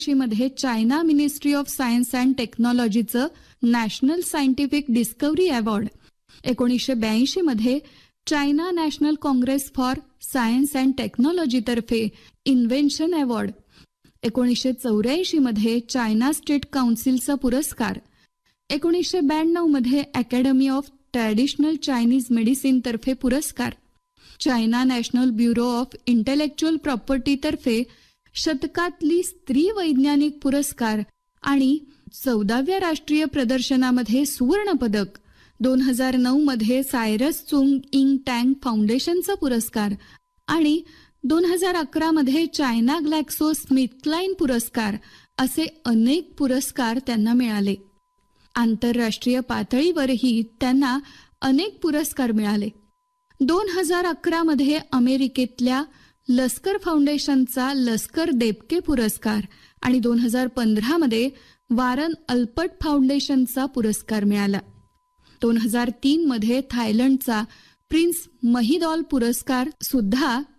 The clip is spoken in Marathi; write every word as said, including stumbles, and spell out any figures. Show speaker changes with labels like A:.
A: मध्ये China ministry of science and टेक्नॉलॉजीचं नॅशनल सायंटिफिक डिस्कव्हरी अवॉर्ड, एकोणीसशे ब्याऐंशी मध्ये China national Congress for science and टेक्नॉलॉजीतर्फे invention award, एकोणीसशे चौऱ्याऐंशी मध्ये चायना स्टेट काउन्सिलचा पुरस्कार, एकोणीसशे ब्याण्णव मध्ये academy of traditional Chinese medicine तर्फे पुरस्कार, China national bureau of intellectual property तर्फे शतकातली स्त्री वैज्ञानिक पुरस्कार आणि चौदाव्या राष्ट्रीय प्रदर्शनामध्ये सुवर्ण पदक, दोन हजार नऊ मध्ये सायरस चुंग इंग टँग फाउंडेशनचा पुरस्कार आणि दोन हजार अकरा मध्ये चायना ग्लॅक्सो स्मिथक्लाइन पुरस्कार असे अनेक पुरस्कार त्यांना मिळाले. आंतरराष्ट्रीय पातळीवरही त्यांना अनेक पुरस्कार मिळाले. दोन हजार अकरा मध्ये अमेरिकेतल्या लष्कर फाउंडेशनचा लष्कर देबके पुरस्कार आणि दोन हजार पंधरा मध्ये वारन अल्पट फाउंडेशनचा पुरस्कार मिळाला. दोन हजार तीन मध्ये थायलंडचा प्रिन्स महिदॉल पुरस्कार सुद्धा